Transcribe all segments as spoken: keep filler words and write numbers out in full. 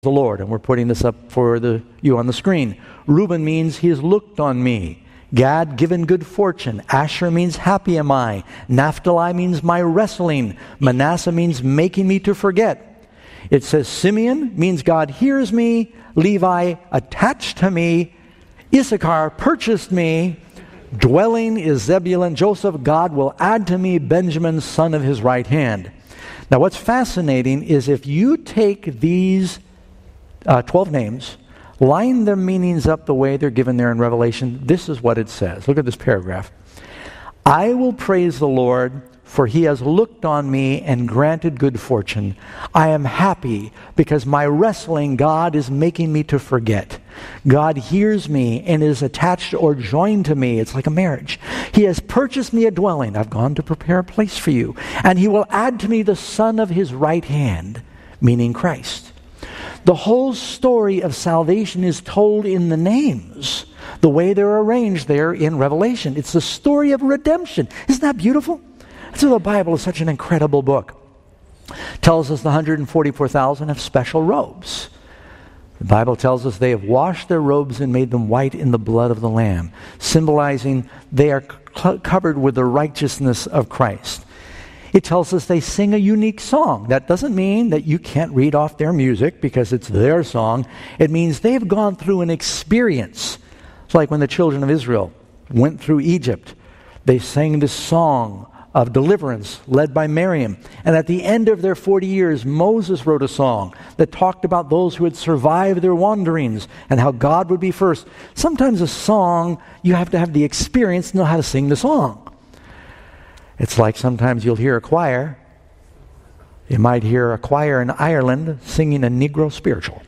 the Lord. And we're putting this up for the you on the screen. Reuben means he has looked on me. Gad, given good fortune. Asher means happy am I. Naphtali means my wrestling. Manasseh means making me to forget. It says Simeon means God hears me. Levi, attached to me. Issachar, purchased me. Dwelling is Zebulun. Joseph, God will add to me. Benjamin, son of his right hand. Now what's fascinating is if you take these uh, twelve names, line their meanings up the way they're given there in Revelation, this is what it says. Look at this paragraph. I will praise the Lord, for he has looked on me and granted good fortune. I am happy because my wrestling God is making me to forget. God hears me and is attached or joined to me. It's like a marriage. He has purchased me a dwelling. I've gone to prepare a place for you. And he will add to me the son of his right hand, meaning Christ. The whole story of salvation is told in the names, the way they're arranged there in Revelation. It's the story of redemption. Isn't that beautiful? So the Bible is such an incredible book. It tells us the one hundred forty-four thousand have special robes. The Bible tells us they have washed their robes and made them white in the blood of the Lamb, symbolizing they are c- covered with the righteousness of Christ. It tells us they sing a unique song. That doesn't mean that you can't read off their music because it's their song. It means they've gone through an experience. It's like when the children of Israel went through Egypt. They sang this song of deliverance led by Miriam. And at the end of their forty years, Moses wrote a song that talked about those who had survived their wanderings and how God would be first. Sometimes a song, you have to have the experience to know how to sing the song. It's like sometimes you'll hear a choir. You might hear a choir in Ireland singing a Negro spiritual.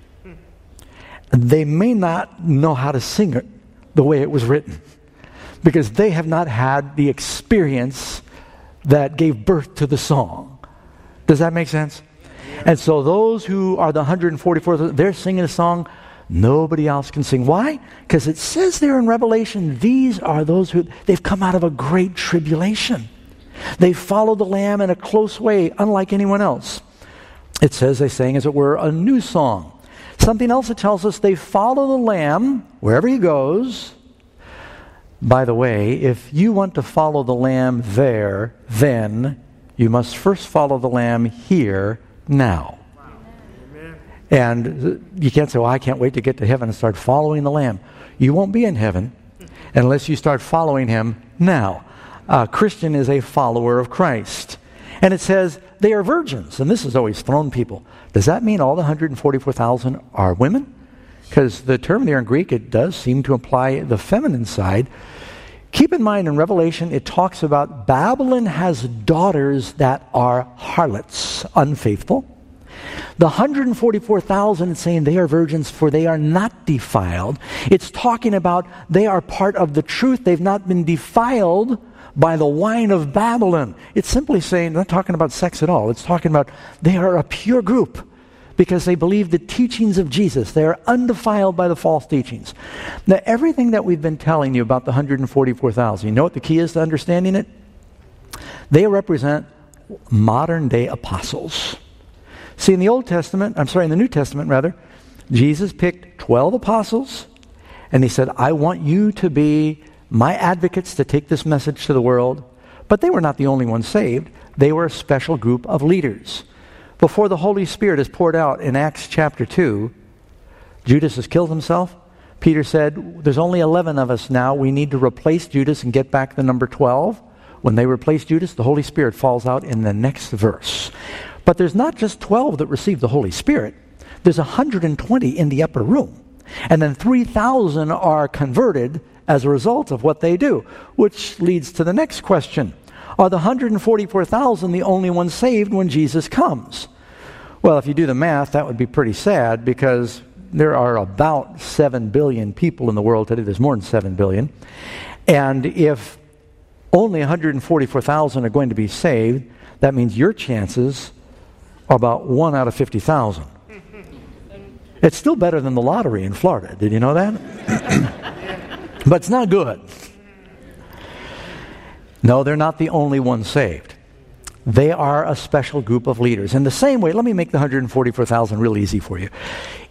They may not know how to sing it the way it was written because they have not had the experience that gave birth to the song. Does that make sense? And so those who are the one hundred forty-four, they're singing a song nobody else can sing. Why? Because it says there in Revelation, these are those who, they've come out of a great tribulation. They follow the Lamb in a close way, unlike anyone else. It says they sang, as it were, a new song. Something else that tells us they follow the Lamb wherever he goes. By the way, if you want to follow the Lamb there, then you must first follow the Lamb here, now. Wow. And you can't say, well, I can't wait to get to heaven and start following the Lamb. You won't be in heaven unless you start following him now. A Christian is a follower of Christ. And it says they are virgins. And this has always thrown people. Does that mean all the one hundred forty-four thousand are women? Because the term there in Greek, it does seem to imply the feminine side. Keep in mind in Revelation, it talks about Babylon has daughters that are harlots, unfaithful. The one hundred forty-four thousand is saying they are virgins for they are not defiled. It's talking about they are part of the truth. They've not been defiled by the wine of Babylon. It's simply saying, not talking about sex at all. It's talking about they are a pure group because they believe the teachings of Jesus. They are undefiled by the false teachings. Now, everything that we've been telling you about the one hundred forty-four thousand, you know what the key is to understanding it? They represent modern day apostles. See, in the Old Testament, I'm sorry, in the New Testament rather, Jesus picked twelve apostles and he said, I want you to be my advocates to take this message to the world. But they were not the only ones saved. They were a special group of leaders. Before the Holy Spirit is poured out in Acts chapter two, Judas has killed himself. Peter said, there's only eleven of us now. We need to replace Judas and get back the number twelve. When they replace Judas, the Holy Spirit falls out in the next verse. But there's not just twelve that receive the Holy Spirit. There's one hundred twenty in the upper room. And then three thousand are converted as a result of what they do. Which leads to the next question. Are the one hundred forty-four thousand the only ones saved when Jesus comes? Well, if you do the math, that would be pretty sad because there are about seven billion people in the world today. There's more than seven billion. And if only one hundred forty-four thousand are going to be saved, that means your chances are about one out of fifty thousand. It's still better than the lottery in Florida. Did you know that? But it's not good. No, they're not the only ones saved. They are a special group of leaders. In the same way, let me make the one hundred forty-four thousand real easy for you.